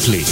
เพลง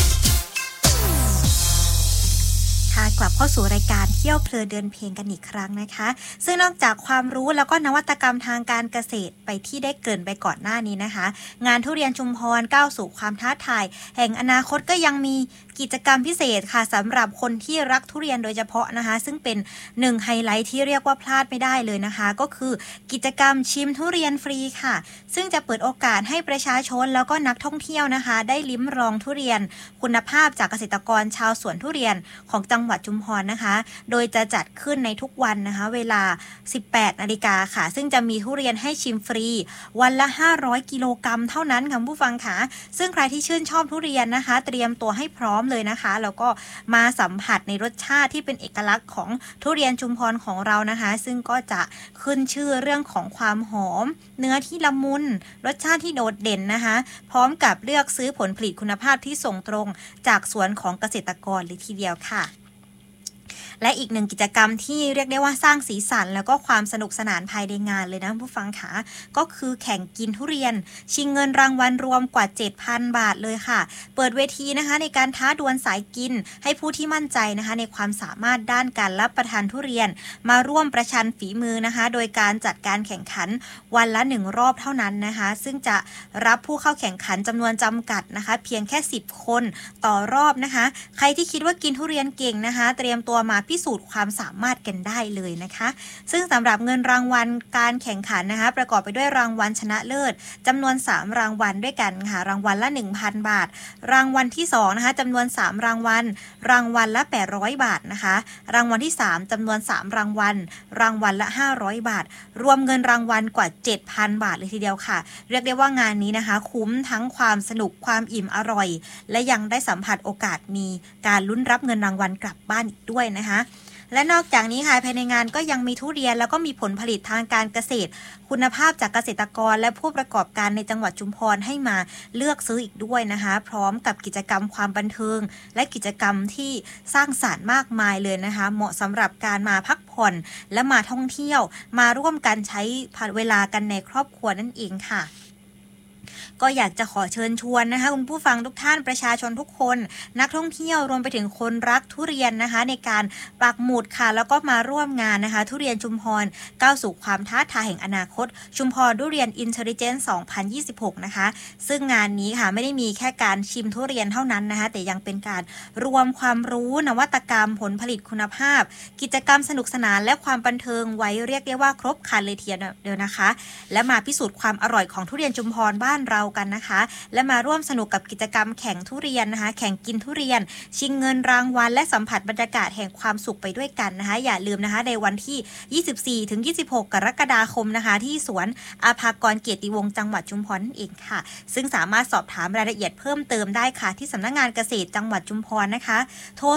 กลับเข้าสู่รายการเที่ยวเพลินเดินเพลงกันอีกครั้งนะคะซึ่งนอกจากความรู้แล้วก็นวัตกรรมทางการเกษตรไปที่ได้เกริ่นไปก่อนหน้านี้นะคะงานทุเรียนชุมพรก้าวสู่ความท้าทายแห่งอนาคตก็ยังมีกิจกรรมพิเศษค่ะสำหรับคนที่รักทุเรียนโดยเฉพาะนะคะซึ่งเป็นหนึ่งไฮไลท์ที่เรียกว่าพลาดไม่ได้เลยนะคะก็คือกิจกรรมชิมทุเรียนฟรีค่ะซึ่งจะเปิดโอกาสให้ประชาชนแล้วก็นักท่องเที่ยวนะคะได้ลิ้มลองทุเรียนคุณภาพจากเกษตรกรชาวสวนทุเรียนของจังหวัดชุมพรนะคะโดยจะจัดขึ้นในทุกวันนะคะเวลา 18 นาฬิกาค่ะซึ่งจะมีทุเรียนให้ชิมฟรีวันละ500กิโลกรัมเท่านั้นค่ะผู้ฟังค่ะซึ่งใครที่ชื่นชอบทุเรียนนะคะเตรียมตัวให้พร้อมเลยนะคะแล้วก็มาสัมผัสในรสชาติที่เป็นเอกลักษณ์ของทุเรียนชุมพรของเรานะคะซึ่งก็จะขึ้นชื่อเรื่องของความหอมเนื้อที่ละมุนรสชาติที่โดดเด่นนะคะพร้อมกับเลือกซื้อผลผลิตคุณภาพที่ส่งตรงจากสวนของเกษตรกรเลยทีเดียวค่ะและอีกหนึ่งกิจกรรมที่เรียกได้ว่าสร้างสีสันแล้วก็ความสนุกสนานภายในงานเลยนะผู้ฟังค่ะก็คือแข่งกินทุเรียนชิงเงินรางวัลรวมกว่า 7,000 บาทเลยค่ะเปิดเวทีนะคะในการท้าดวลสายกินให้ผู้ที่มั่นใจนะคะในความสามารถด้านการรับประทานทุเรียนมาร่วมประชันฝีมือนะคะโดยการจัดการแข่งขันวันละ1รอบเท่านั้นนะคะซึ่งจะรับผู้เข้าแข่งขันจำนวนจำกัดนะคะเพียงแค่10คนต่อรอบนะคะใครที่คิดว่ากินทุเรียนเก่งนะคะเตรียมตัวมาพิสูจน์ความสามารถกันได้เลยนะคะซึ่งสำหรับเงินรางวัลการแข่งขันนะคะประกอบไปด้วยรางวัลชนะเลิศจำนวน3รางวัลด้วยกันค่ะรางวัลละ 1,000 บาทรางวัลที่2นะคะจำนวน3รางวัลรางวัลละ800บาทนะคะรางวัลที่3จำนวน3รางวัลรางวัลละ500บาทรวมเงินรางวัลกว่า 7,000 บาทเลยทีเดียวค่ะเรียกได้ว่างานนี้นะคะคุ้มทั้งความสนุกความอิ่มอร่อยและยังได้สัมผัสโอกาสมีการลุ้นรับเงินรางวัลกลับบ้านอีกด้วยนะคะและนอกจากนี้ค่ะภายในงานก็ยังมีทุเรียนแล้วก็มีผลผลิตทางการเกษตรคุณภาพจากเกษตรกรและผู้ประกอบการในจังหวัดชุมพรให้มาเลือกซื้ออีกด้วยนะคะพร้อมกับกิจกรรมความบันเทิงและกิจกรรมที่สร้างสรรค์มากมายเลยนะคะเหมาะสำหรับการมาพักผ่อนและมาท่องเที่ยวมาร่วมกันใช้เวลากันในครอบครัวนั่นเองค่ะก็อยากจะขอเชิญชวนนะคะคุณผู้ฟังทุกท่านประชาชนทุกคนนักท่องเที่ยวรวมไปถึงคนรักทุเรียนนะคะในการปักหมุดค่ะแล้วก็มาร่วมงานนะคะทุเรียนชุมพรก้าวสู่ความท้าทายแห่งอนาคตชุมพรทุเรียนอินเทลลิเจนซ์2026นะคะซึ่งงานนี้ค่ะไม่ได้มีแค่การชิมทุเรียนเท่านั้นนะคะแต่ยังเป็นการรวมความรู้นวัตกรรมผลผลิตคุณภาพกิจกรรมสนุกสนานและความบันเทิงไว้เรียกได้ว่าครบครันเลยทีเดียวนะคะและมาพิสูจน์ความอร่อยของทุเรียนชุมพรบ้านเรากันนะคะและมาร่วมสนุกกับกิจกรรมแข่งทุเรียนนะคะแข่งกินทุเรียนชิงเงินรางวัลและสัมผัสบรรยากาศแห่งความสุขไปด้วยกันนะคะอย่าลืมนะคะในวันที่24-26 กรกฎาคมนะคะที่สวนอาภากรเกียรติวงศ์จังหวัดชุมพรนั่นเองค่ะซึ่งสามารถสอบถามรายละเอียดเพิ่มเติมได้ค่ะที่สำนักงานเกษตรจังหวัดชุมพรนะคะโทร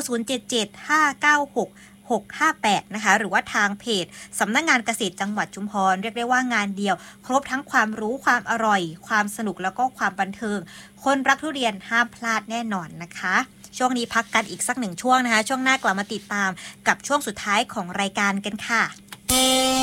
077-596-658นะคะหรือว่าทางเพจสำนักงานเกษตรจังหวัดชุมพรเรียกได้ว่างานเดียวครบทั้งความรู้ความอร่อยความสนุกแล้วก็ความบันเทิงคนรักทุเรียนห้ามพลาดแน่นอนนะคะช่วงนี้พักกันอีกสัก1ช่วงนะคะช่วงหน้ากลับมาติดตามกับช่วงสุดท้ายของรายการกันค่ะ